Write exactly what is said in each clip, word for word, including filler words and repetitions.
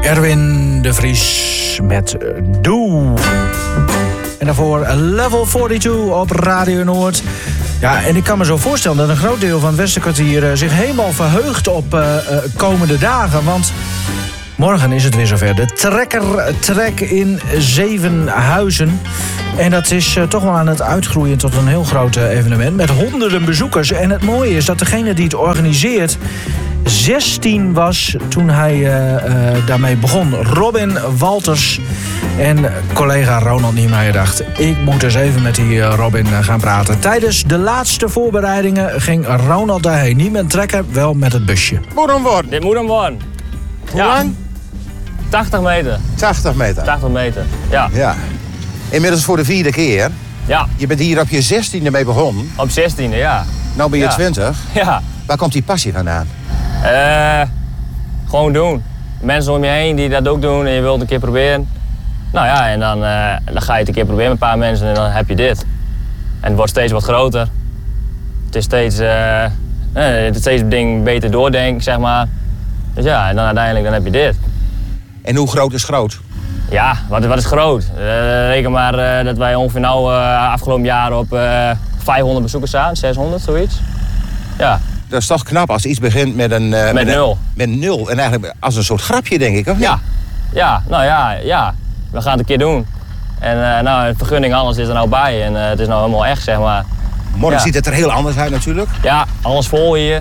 Erwin de Vries met Doe. En daarvoor Level tweeënveertig op Radio Noord. Ja, en ik kan me zo voorstellen dat een groot deel van het Westerkwartier zich helemaal verheugt op uh, uh, komende dagen. Want morgen is het weer zover. De Trekkertrek in Zevenhuizen. En dat is uh, toch wel aan het uitgroeien tot een heel groot uh, evenement. Met honderden bezoekers. En het mooie is dat degene die het organiseert zestien was toen hij uh, uh, daarmee begon. Robin Walters. En collega Ronald Niemeyer dacht, ik moet eens even met die uh, Robin uh, gaan praten. Tijdens de laatste voorbereidingen ging Ronald daarheen. Niet met een trekker, wel met het busje. Moet hem worden. Dit moet hem worden. Hoe Ja. lang? tachtig meter. tachtig meter. tachtig meter, ja. Ja. Inmiddels voor de vierde keer. Ja, Je bent hier op je zestiende mee begonnen. op zestiende, ja. Nou ben je Ja. twintig. Ja. Waar komt die passie vandaan? Eh, gewoon doen. Mensen om je heen die dat ook doen en je wilt het een keer proberen. Nou ja, en dan, eh, dan ga je het een keer proberen met een paar mensen en dan heb je dit. En het wordt steeds wat groter. Het is steeds, eh, eh, het is steeds het ding beter doordenken, zeg maar. Dus ja, en dan uiteindelijk dan heb je dit. En hoe groot is groot? Ja, wat, wat is groot? Uh, reken maar uh, dat wij ongeveer nou uh, afgelopen jaar op uh, vijfhonderd bezoekers staan, zeshonderd, zoiets. Ja. Dat is toch knap als iets begint met een... Uh, Met nul. Een, met nul. En eigenlijk als een soort grapje, denk ik, of niet? Ja. Ja, nou ja, ja. We gaan het een keer doen. En uh, nou, de vergunning, alles is er nou bij en uh, het is nou helemaal echt, zeg maar. Morgen Ja. ziet het er heel anders uit natuurlijk. Ja, alles vol hier.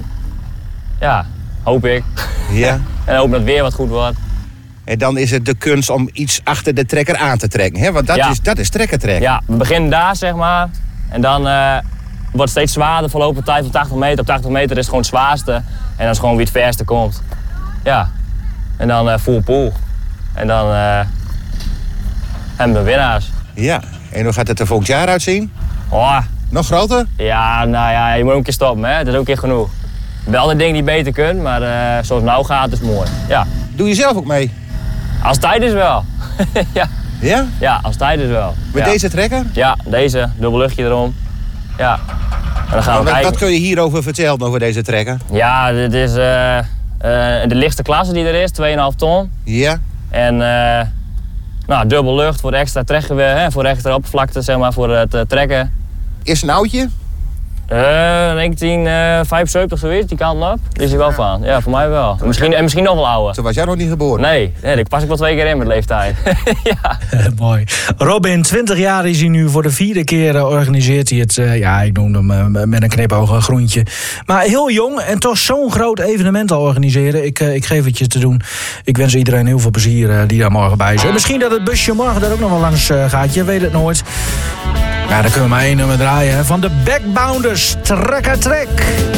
Ja, hoop ik. Ja. En hoop dat het weer wat goed wordt. En dan is het de kunst om iets achter de trekker aan te trekken. Hè? Want dat, Ja. is, dat is trekkertrek. Ja, we beginnen daar, zeg maar. En dan uh, wordt het steeds zwaarder, voorlopig tijd op tachtig meter. Op tachtig meter is het gewoon het zwaarste. En dat is gewoon wie het verste komt. Ja. En dan uh, full pool. En dan uh, hebben we winnaars. Ja. En hoe gaat het er volgend jaar uitzien? Oh, Nog groter? ja, nou ja, je moet ook een keer stoppen, hè. Dat is ook een keer genoeg. Wel de dingen die je beter kunt, maar uh, zoals het nou gaat, is mooi. Ja. Doe je zelf ook mee? Als het tijd is wel. ja. Ja? ja, als het tijd is wel. Met ja. deze trekker? Ja, deze. Dubbel luchtje erom. Ja. En dan gaan we Wat, kijken. wat kun je hierover vertellen over deze trekker? Ja, dit is uh, uh, de lichtste klasse die er is, twee komma vijf ton. Ja? En uh, nou, dubbel lucht voor extra trekgeweer, hè, voor extra oppervlakte, zeg maar, voor het uh, trekken. Is een oudje? Uh, negentien vijfenzeventig zoiets, die kant op. Die is er wel van. Ja, voor mij wel. En misschien, en misschien nog wel ouder. Toen was jij nog niet geboren. Nee, nee, daar pas ik wel twee keer in met leeftijd. ja. Mooi. Robin, twintig jaar is hij nu. Voor de vierde keer uh, organiseert hij het. Uh, ja, ik noem hem uh, met een knipoog een groentje. Maar heel jong en toch zo'n groot evenement al organiseren. Ik, uh, ik geef het je te doen. Ik wens iedereen heel veel plezier uh, die daar morgen bij is. En misschien dat het busje morgen daar ook nog wel langs uh, gaat. Je weet het nooit. Ja, dan kunnen we maar één nummer draaien. Hè, van de Backbounders. Trekkertrek.